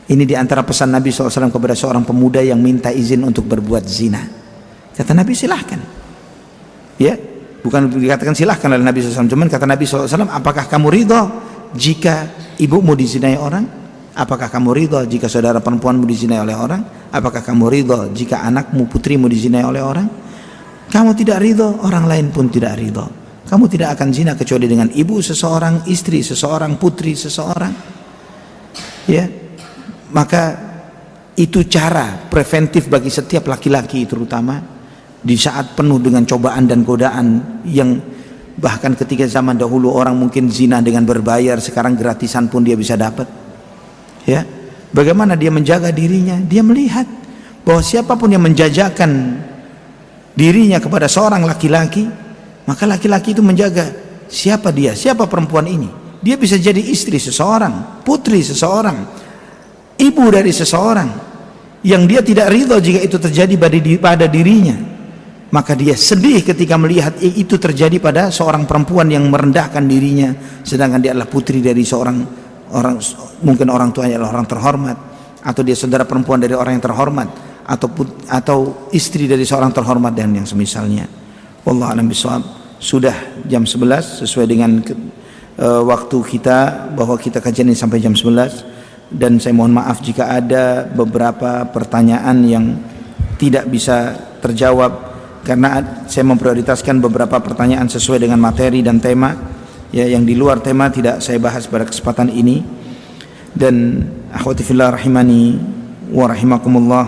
Ini di antara pesan Nabi SAW kepada seorang pemuda yang minta izin untuk berbuat zina. Kata Nabi, silahkan. Ya, bukan dikatakan silahkan oleh Nabi SAW, cuman kata Nabi SAW, apakah kamu ridho jika ibumu dizinai orang? Apakah kamu ridho jika saudara perempuanmu dizinai oleh orang? Apakah kamu ridho jika anakmu, putrimu dizinai oleh orang? Kamu tidak ridho, orang lain pun tidak ridho. Kamu tidak akan zina kecuali dengan ibu seseorang, istri seseorang, putri seseorang. Ya, maka itu cara preventif bagi setiap laki-laki, terutama di saat penuh dengan cobaan dan godaan yang bahkan ketika zaman dahulu orang mungkin zina dengan berbayar, sekarang gratisan pun dia bisa dapat. Ya, bagaimana dia menjaga dirinya? Dia melihat bahwa siapapun yang menjajakan dirinya kepada seorang laki-laki, maka laki-laki itu menjaga siapa dia, siapa perempuan ini. Dia bisa jadi istri seseorang, putri seseorang, ibu dari seseorang, yang dia tidak ridho jika itu terjadi pada dirinya. Maka dia sedih ketika melihat itu terjadi pada seorang perempuan yang merendahkan dirinya, sedangkan dia adalah putri dari seorang orang, mungkin orang tuanya adalah orang terhormat, atau dia saudara perempuan dari orang yang terhormat, atau istri dari seorang terhormat dan yang semisalnya. Wallahu a'lam bishawab. Sudah jam 11 sesuai dengan waktu kita, bahwa kita kajian ini sampai jam 11, dan saya mohon maaf jika ada beberapa pertanyaan yang tidak bisa terjawab karena saya memprioritaskan beberapa pertanyaan sesuai dengan materi dan tema. Ya, yang di luar tema tidak saya bahas pada kesempatan ini. Dan akhwati fillah rahimani wa rahimakumullah,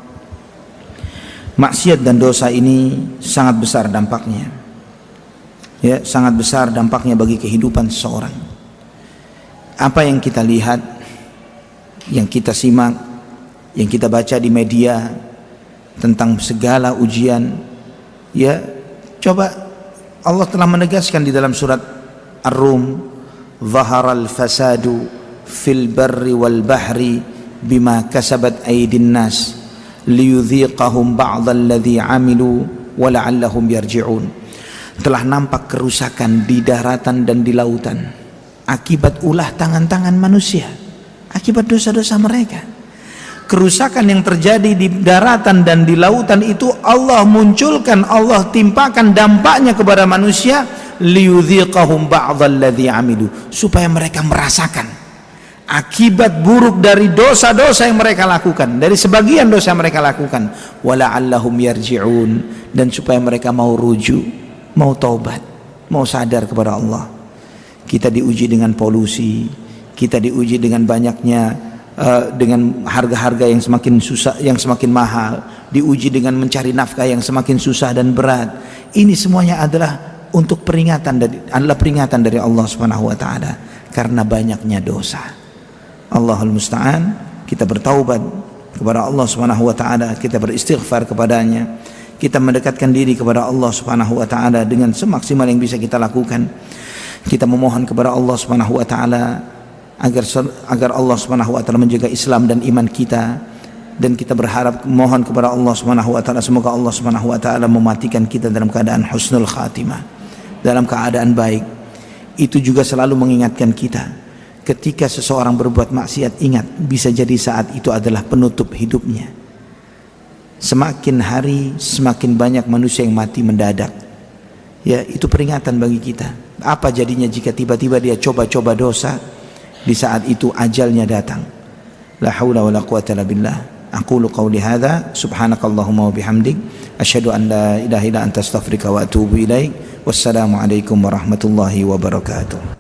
maksiat dan dosa ini sangat besar dampaknya. Ya, sangat besar dampaknya bagi kehidupan seseorang. Apa yang kita lihat, yang kita simak, yang kita baca di media tentang segala ujian, ya, coba Allah telah menegaskan di dalam surat Ar-Rum, "Zaharal fasadu fil barri wal bahri bima kasabat aydin nas liyudhiqahum ba'dal ladzi 'amilu wa la'allahum yarji'un." Telah nampak kerusakan di daratan dan di lautan akibat ulah tangan-tangan manusia, akibat dosa-dosa mereka. Kerusakan yang terjadi di daratan dan di lautan itu Allah munculkan, Allah timpakan dampaknya kepada manusia, liyudhiqahum ba'dal ladzi 'amilu, supaya mereka merasakan akibat buruk dari dosa-dosa yang mereka lakukan, dari sebagian dosa yang mereka lakukan, wala'allahum yarji'un, dan supaya mereka mau rujuk, mau taubat, mau sadar kepada Allah. Kita diuji dengan polusi, kita diuji dengan banyaknya dengan harga-harga yang semakin susah, yang semakin mahal, diuji dengan mencari nafkah yang semakin susah dan berat. Ini semuanya adalah untuk peringatan dari Allah Subhanahu wa taala karena banyaknya dosa. Allahul musta'an. Kita bertaubat kepada Allah Subhanahu wa taala, kita beristighfar kepadanya, kita mendekatkan diri kepada Allah Subhanahu wa taala dengan semaksimal yang bisa kita lakukan. Kita memohon kepada Allah Subhanahu wa taala agar Allah Subhanahu wa taala menjaga Islam dan iman kita, dan kita berharap mohon kepada Allah Subhanahu wa taala semoga Allah Subhanahu wa taala mematikan kita dalam keadaan husnul khatimah, dalam keadaan baik. Itu juga selalu mengingatkan kita ketika seseorang berbuat maksiat, ingat bisa jadi saat itu adalah penutup hidupnya. Semakin hari semakin banyak manusia yang mati mendadak. Ya, itu peringatan bagi kita. Apa jadinya jika tiba-tiba dia coba-coba dosa, di saat itu ajalnya datang. La haula wala quwata illa billah. Aqulu qawli hadza subhanakallahumma wa bihamdik asyhadu an la ilaha illa anta astaghfiruka wa atubu ilaik. Wassalamu alaikum warahmatullahi wabarakatuh.